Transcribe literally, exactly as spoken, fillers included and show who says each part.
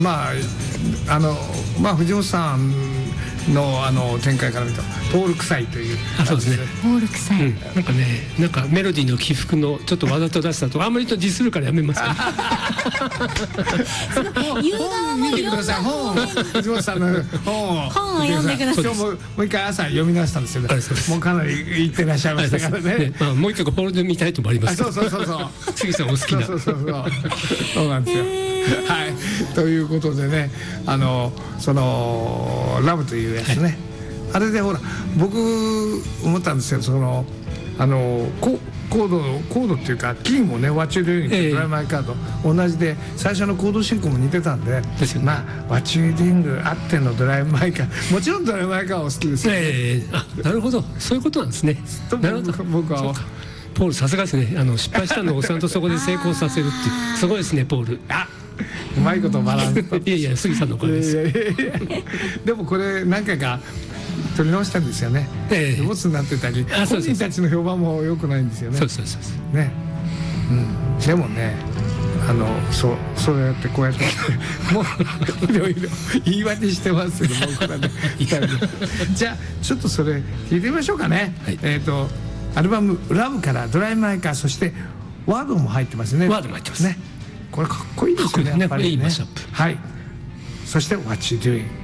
Speaker 1: まああのまあ藤本さんのあの展開から見るとポール臭いという。
Speaker 2: あ、そうですね。
Speaker 3: ポール臭い、
Speaker 2: うん、なんかね、なんかメロディーの起伏のちょっとわざと出したとあんまりとディスるからやめますか。
Speaker 3: 言う側もいろんな
Speaker 1: 本藤本さんの本を
Speaker 3: 本を読んでください。
Speaker 1: 今日ももう一回朝読み出したんですよね。もうかなり言ってらっしゃいましたからね。
Speaker 2: まあもう一回ポールで見たいともありますけど。
Speaker 1: そうそうそうそう。
Speaker 2: 杉さんお好きな。
Speaker 1: そうそうそうそう。そうなんですよ。はい。ということでね、あのそのラブというやつね。あれでほら僕思ったんですよ。そのあのこコードコードっていうかキーもね「What You Doing」と「ドライマイカード」同じで最初のコード進行も似てたんで、まあ「What You Doing」あっての「ドライマイカー」もちろん「ドライマイカー」は好きですよ。
Speaker 2: ええ、あ、なるほど、そういうことなんですね。なるほど、
Speaker 1: 僕は
Speaker 2: ポールさすがですね。あの失敗したのをちゃんとそこで成功させるっていうすごいですね、ポール。あ、
Speaker 1: うまいことバランス。
Speaker 2: いやいや、杉さんの声です。
Speaker 1: でもこれ何回か取り直したんですよね。ボツになってたり、本人たちの評判も良くないんですよね。
Speaker 2: そうそうそう。
Speaker 1: ね、うん。でもね、あのそうそうやってこうやってもういろいろ言い訳してますけど、僕らね。じゃあちょっとそれ聞いてみましょうかね。はい、えっとアルバム「ラブ」から「ドライマイカー」そしてワードも入ってますね。
Speaker 2: ワードも入ってます
Speaker 1: ね。これかっこいいですよね。やっぱりね。はい。そして「What You Doing」。